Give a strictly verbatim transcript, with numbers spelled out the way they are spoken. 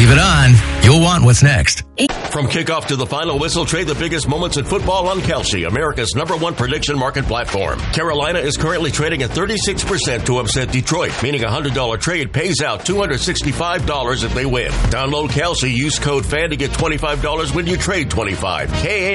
Leave it on. You'll want what's next. From kickoff to the final whistle, trade the biggest moments in football on Kelsey, America's number one prediction market platform. Carolina is currently trading at thirty-six percent to upset Detroit, meaning a one hundred dollars trade pays out two hundred sixty-five dollars if they win. Download Kelsey, use code FAN to get twenty-five dollars when you trade twenty-five dollars. K